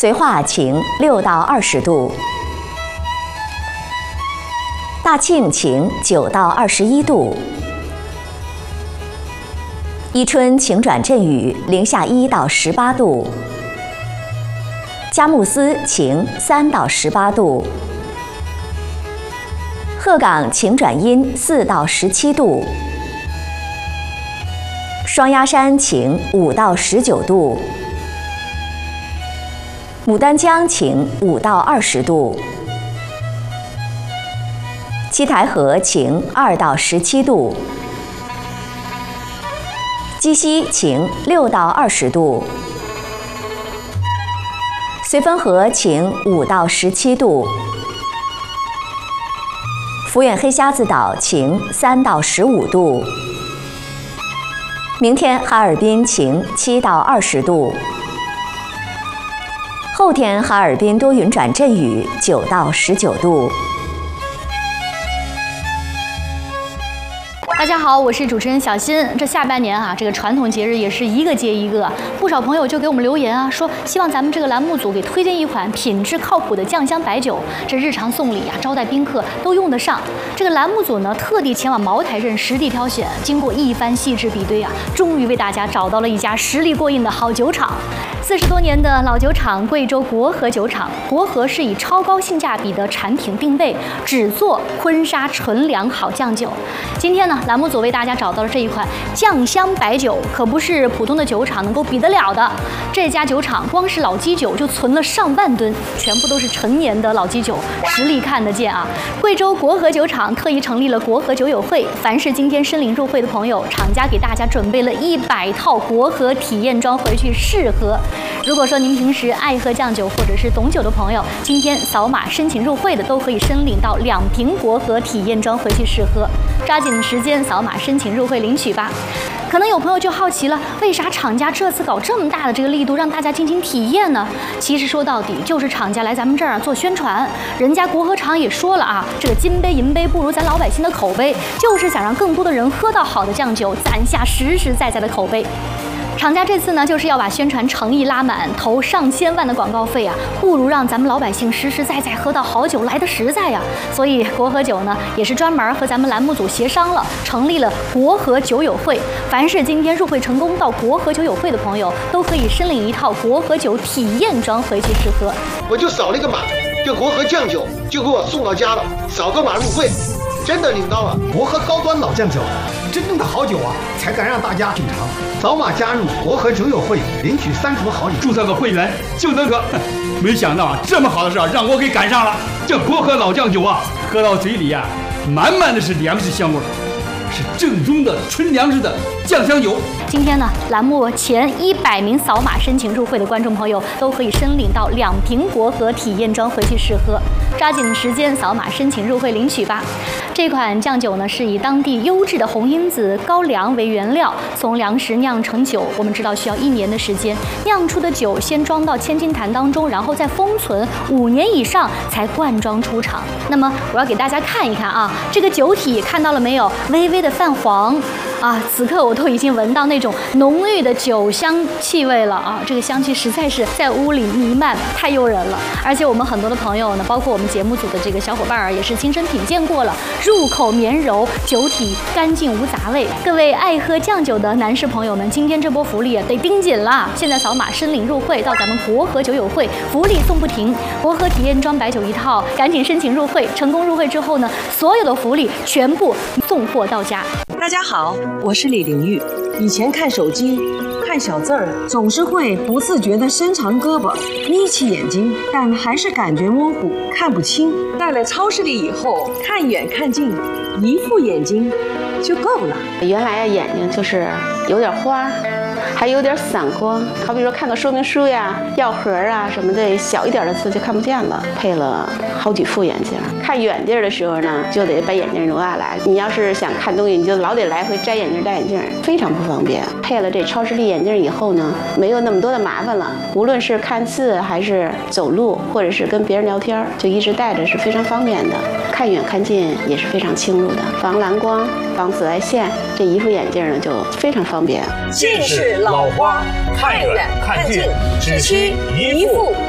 绥化晴6到20度，大庆晴9到21度，伊春晴转阵雨零下1到18度，佳木斯晴3到18度，鹤岗晴转阴4到17度，双鸭山晴5到19度，牡丹江晴5到20度，七台河晴2到17度，鸡西晴6到20度，绥芬河晴5到17度，抚远黑瞎子岛晴3到15度，明天哈尔滨晴7到20度，后天哈尔滨多云转阵雨9到19度。 大家好，我是主持人小新。这下半年啊，这个传统节日也是一个接一个，不少朋友就给我们留言啊，说希望咱们这个栏目组给推荐一款品质靠谱的酱香白酒，这日常送礼啊、招待宾客都用得上。这个栏目组呢，特地前往茅台镇实地挑选，经过一番细致比对啊，终于为大家找到了一家实力过硬的好酒厂。40多年的老酒厂贵州国和酒厂，国和是以超高性价比的产品定位，只做昆沙纯粮好酱酒。今天呢，栏目组为大家找到了这一款酱香白酒，可不是普通的酒厂能够比得了的。这家酒厂光是老基酒就存了上万吨，全部都是陈年的老基酒，实力看得见啊！贵州国和酒厂特意成立了国和酒友会，凡是今天申领入会的朋友，厂家给大家准备了100套国和体验装回去试喝。如果说您平时爱喝酱酒或者是懂酒的朋友，今天扫码申请入会的都可以申领到2瓶国和体验装回去试喝，抓紧时间扫码申请入会领取吧。可能有朋友就好奇了，为啥厂家这次搞这么大的这个力度让大家进行体验呢？其实说到底就是厂家来咱们这儿做宣传，人家国和厂也说了啊，这个金杯银杯不如咱老百姓的口碑，就是想让更多的人喝到好的酱酒，攒下实实在在的口碑。厂家这次呢，就是要把宣传诚意拉满，投上千万的广告费啊，不如让咱们老百姓实实在在喝到好酒来的实在呀。所以国和酒呢，也是专门和咱们栏目组协商了，成立了国和酒友会。凡是今天入会成功到国和酒友会的朋友，都可以申领一套国和酒体验装回去试喝。 我就扫了一个码，这国和酱酒就给我送到家了，扫个码入会，真的领到了国和高端老酱酒。真正的好酒啊，才敢让大家品尝。扫码加入国和酒友会，领取3盒好礼， 注册个会员就能喝。没想到啊，这么好的事儿让我给赶上了。这国和老酱酒啊，喝到嘴里啊，满满的是粮食香味儿，是正宗的纯粮食的酱香酒。 今天呢，栏目前100名扫码申请入会的观众朋友都可以申领到2瓶国和体验装回去试喝，抓紧时间扫码申请入会领取吧。这款酱酒呢，是以当地优质的红罂子、高粱为原料，从粮食酿成酒。我们知道需要1年的时间，酿出的酒先装到千斤坛当中，然后再封存5年以上才灌装出厂。那么我要给大家看一看啊，这个酒体看到了没有？微微的泛黄啊，此刻我都已经闻到那种浓郁的酒香气味了啊！这个香气实在是在屋里弥漫，太诱人了。而且我们很多的朋友呢，包括我们节目组的这个小伙伴儿，也是亲身品鉴过了，入口绵柔，酒体干净无杂味。各位爱喝酱酒的男士朋友们，今天这波福利啊得盯紧了！现在扫码申领入会到咱们国和酒友会，福利送不停，国和体验装白酒1套，赶紧申请入会。成功入会之后呢，所有的福利全部送货到家。 大家好，我是李玲玉。以前看手机看小字儿，总是会不自觉地伸长胳膊，眯起眼睛，但还是感觉模糊，看不清。到了超市里以后，看远看近，一副眼睛就够了。 原来眼睛就是有点花，还有点散光，好比说看个说明书呀、药盒啊什么的，小一点的字就看不见了。配了好几副眼镜，看远地儿的时候呢，就得把眼镜挪下来。你要是想看东西，你就老得来回摘眼镜戴眼镜，非常不方便。配了这超视力眼镜以后呢，没有那么多的麻烦了。无论是看字还是走路，或者是跟别人聊天，就一直戴着是非常方便的。看远看近也是非常清楚的，防蓝光、防紫外线。这一副眼镜呢就非常方便。 近视老花，看远看近只需一副。